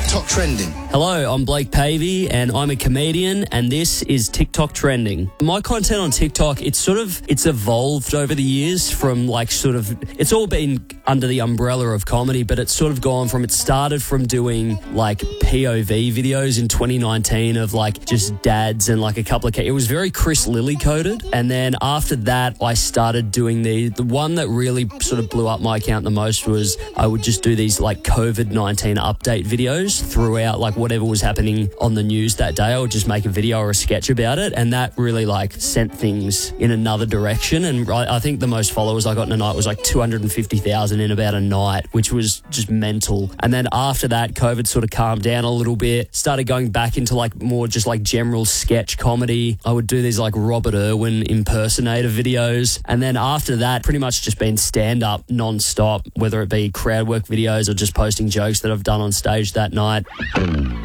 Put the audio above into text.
TikTok Trending. Hello, I'm Blake Pavey and I'm a comedian and this is TikTok Trending. My content on TikTok, it's evolved over the years from it's all been under the umbrella of comedy, but it's sort of gone from, it started from doing like POV videos in 2019 of like just dads and like a couple of, it was very Chris Lilly coded. And then after that, I started doing the one that really sort of blew up my account the most was I would just do these like COVID-19 update videos throughout like whatever was happening on the news that day. I would just make a video or a sketch about it, and that really like sent things in another direction. And I think the most followers I got in a night was like 250,000 in about a night, which was just mental. And then after that, COVID sort of calmed down a little bit, started going back into like more just like general sketch comedy. I would do these like Robert Irwin impersonator videos, and then after that pretty much just been stand-up non-stop, whether it be crowd work videos or just posting jokes that I've done on stage that night.